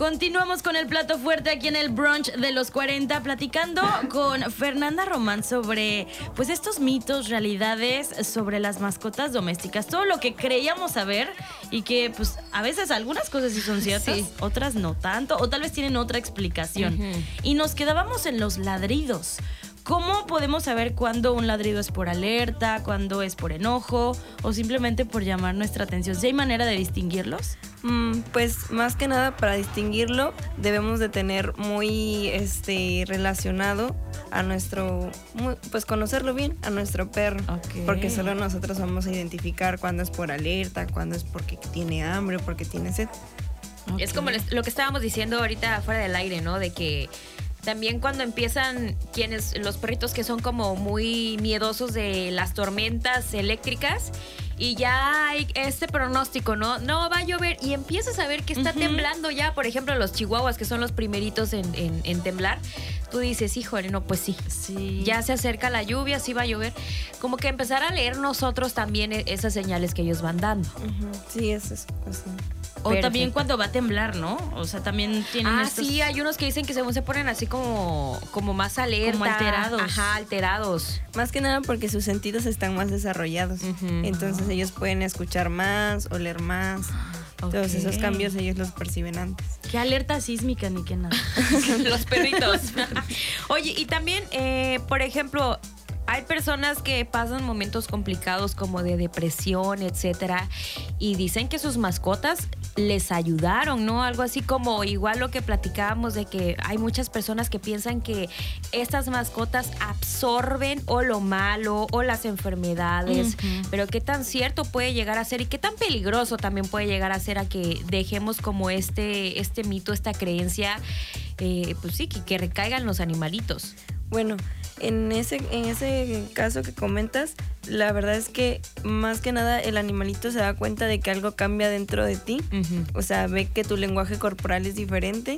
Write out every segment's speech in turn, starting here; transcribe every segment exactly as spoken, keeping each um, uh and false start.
Continuamos con el plato fuerte aquí en el brunch de los cuarenta, platicando con Fernanda Román sobre pues estos mitos, realidades sobre las mascotas domésticas, todo lo que creíamos saber y que pues a veces algunas cosas sí son ciertas, sí. Otras no tanto, o tal vez tienen otra explicación. Uh-huh. Y nos quedábamos en los ladridos. ¿Cómo podemos saber cuándo un ladrido es por alerta, cuándo es por enojo o simplemente por llamar nuestra atención? ¿Sí hay manera de distinguirlos? Mm, pues más que nada para distinguirlo debemos de tener muy este, relacionado a nuestro, muy, pues conocerlo bien, a nuestro perro. Okay. Porque solo nosotros vamos a identificar cuándo es por alerta, cuándo es porque tiene hambre o porque tiene sed. Okay. Es como lo que estábamos diciendo ahorita fuera del aire, ¿no? De que también cuando empiezan quienes los perritos que son como muy miedosos de las tormentas eléctricas y ya hay este pronóstico, ¿no? No, va a llover y empiezas a ver que está uh-huh. temblando ya. Por ejemplo, los chihuahuas que son los primeritos en, en, en temblar. Tú dices, híjole, no, pues sí, sí. Ya se acerca la lluvia, sí va a llover. Como que empezar a leer nosotros también esas señales que ellos van dando. Uh-huh. Sí, eso es cuestión. O Perfecto. También cuando va a temblar, ¿no? O sea, también tienen Ah, estos... sí, hay unos que dicen que según se ponen así como, como más alerta. Como alterados. Ajá, alterados. Más que nada porque sus sentidos están más desarrollados. Uh-huh. Entonces ellos pueden escuchar más, oler más. Okay. Todos esos cambios ellos los perciben antes. Qué alerta sísmica ni qué nada. Los perritos. Oye, y también, eh, por ejemplo... Hay personas que pasan momentos complicados como de depresión, etcétera, y dicen que sus mascotas les ayudaron, ¿no? Algo así como igual lo que platicábamos de que hay muchas personas que piensan que estas mascotas absorben o lo malo o las enfermedades, uh-huh. pero qué tan cierto puede llegar a ser y qué tan peligroso también puede llegar a ser a que dejemos como este, este mito, esta creencia, eh, pues sí, que, que recaigan los animalitos. Bueno, en ese, en ese caso que comentas, la verdad es que más que nada el animalito se da cuenta de que algo cambia dentro de ti. Uh-huh. O sea, ve que tu lenguaje corporal es diferente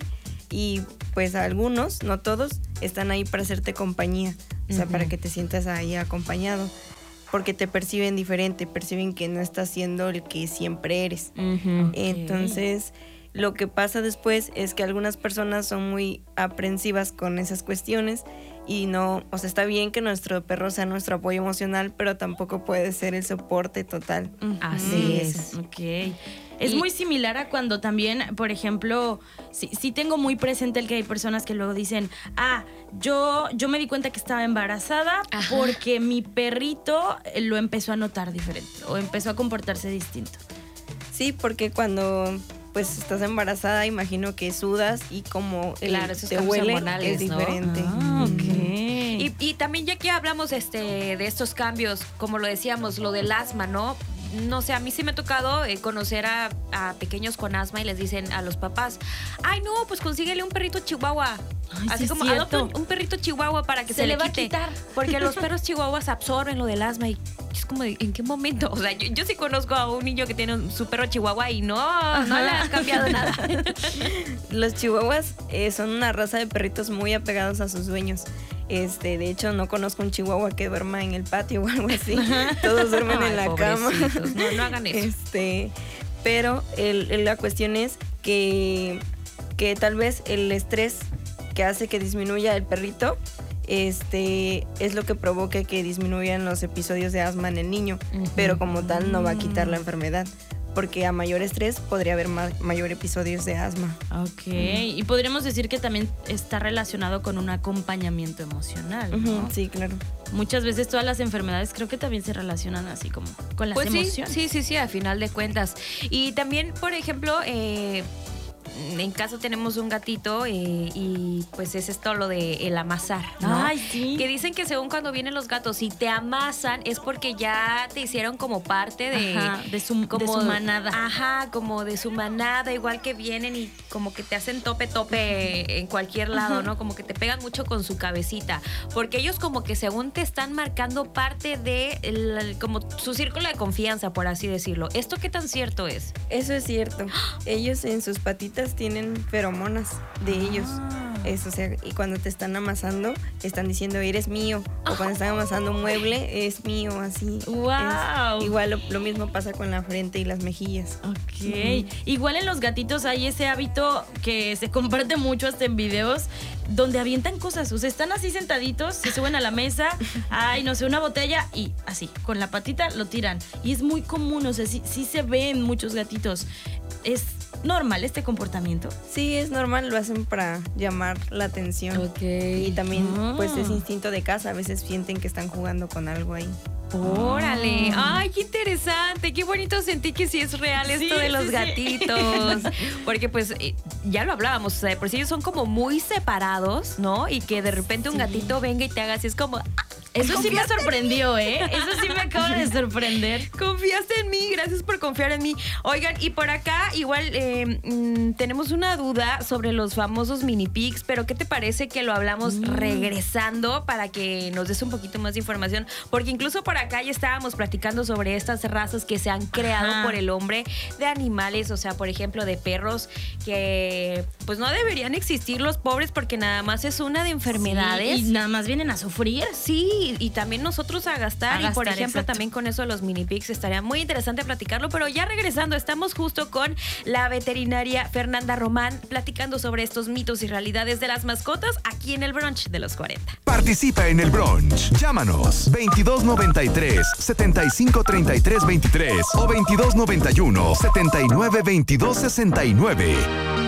y pues algunos, no todos, están ahí para hacerte compañía. O sea, uh-huh. para que te sientas ahí acompañado. Porque te perciben diferente, perciben que no estás siendo el que siempre eres. Uh-huh. Okay. Entonces... Lo que pasa después es que algunas personas son muy aprensivas con esas cuestiones y no, o sea, está bien que nuestro perro sea nuestro apoyo emocional, pero tampoco puede ser el soporte total. Así es. Ok. Es y, muy similar a cuando también, por ejemplo, sí, sí tengo muy presente el que hay personas que luego dicen, ah, yo, yo me di cuenta que estaba embarazada Ajá. porque mi perrito lo empezó a notar diferente o empezó a comportarse distinto. Sí, porque cuando... pues estás embarazada, imagino que sudas y como el claro, esos te huele es diferente. ¿No? Ah, okay. y, y también ya que hablamos este, de estos cambios, como lo decíamos, lo del asma, ¿no? No sé, a mí sí me ha tocado eh, conocer a, a pequeños con asma y les dicen a los papás, ay no, pues consíguele un perrito chihuahua. Ay, así sí como adopta un, un perrito chihuahua para que se, se le, le va quite, a quitar. Porque los perros chihuahuas absorben lo del asma y es como, de, ¿en qué momento? O sea, yo, yo sí conozco a un niño que tiene un, su perro chihuahua y no, Ajá. no le ha cambiado nada. Los chihuahuas eh, son una raza de perritos muy apegados a sus dueños. Este, de hecho, no conozco un chihuahua que duerma en el patio o algo así. Todos duermen Ay, en la cama. No, no hagan eso. Este, pero el, el, la cuestión es que, que tal vez el estrés que hace que disminuya el perrito este, es lo que provoca que disminuyan los episodios de asma en el niño. Uh-huh. Pero como tal no va a quitar la enfermedad. Porque a mayor estrés podría haber ma- mayor episodios de asma. Ok, uh-huh. Y podríamos decir que también está relacionado con un acompañamiento emocional, ¿no? Uh-huh. Sí, claro. Muchas veces todas las enfermedades creo que también se relacionan así como con las pues emociones. Sí, sí, sí, sí, a final de cuentas. Y también, por ejemplo, eh, en casa tenemos un gatito eh, y pues es esto lo de el amasar, ¿no? Ay, sí. Que dicen que según cuando vienen los gatos y te amasan es porque ya te hicieron como parte de, ajá, de, su, como, de su manada. Ajá, como de su manada, igual que vienen y como que te hacen tope, tope en cualquier lado, ajá. ¿no? Como que te pegan mucho con su cabecita. Porque ellos como que según te están marcando parte de el, como su círculo de confianza, por así decirlo. ¿Esto qué tan cierto es? Eso es cierto. Ellos en sus patitas tienen feromonas de ah. ellos. Es, o sea, y cuando te están amasando, están diciendo, eres mío. O cuando están amasando un mueble, es mío, así. ¡Wow! Es, igual lo, lo mismo pasa con la frente y las mejillas. Ok. Uh-huh. Igual en los gatitos hay ese hábito que se comparte mucho hasta en videos, donde avientan cosas. O sea, están así sentaditos, se suben a la mesa, ay, no sé, una botella y así, con la patita lo tiran. Y es muy común, o sea, sí, sí se ve en muchos gatitos. ¿Es normal este comportamiento? Sí, es normal, lo hacen para llamar la atención. Ok. Y también, Ah. pues, es instinto de caza. A veces sienten que están jugando con algo ahí. Órale, ay, qué interesante, qué bonito sentí que sí es real esto Sí, de los sí, sí. gatitos, porque pues eh, ya lo hablábamos, o sea, por si ellos son como muy separados, ¿no? Y que de repente un Sí. gatito venga y te haga así, es como, ah, Eso sí me sorprendió, ¿eh? Eso sí me acaba de sorprender. confiaste en mí, gracias por confiar en mí. Oigan, y por acá igual eh, mm, tenemos una duda sobre los famosos mini pigs, pero ¿qué te parece que lo hablamos Mm. regresando para que nos des un poquito más de información? Porque incluso por acá ya estábamos platicando sobre estas razas que se han creado Ajá. por el hombre de animales, o sea, por ejemplo, de perros que pues no deberían existir los pobres porque nada más es una de enfermedades. Sí, y nada más vienen a sufrir. Sí, y también nosotros a gastar. A y por gastar, ejemplo, exacto. también con eso de los mini pigs estaría muy interesante platicarlo. Pero ya regresando, estamos justo con la veterinaria Fernanda Román platicando sobre estos mitos y realidades de las mascotas aquí en el brunch de los cuarenta. Participa en el brunch. Llámanos veintidós noventa y tres, setenta y cinco treinta y tres veintitrés o veintidós noventa y uno, setenta y nueve veintidós sesenta y nueve.